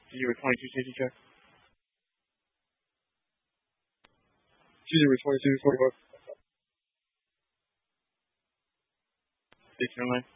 GG with 22 safety check. GG with 22, 41. 1809.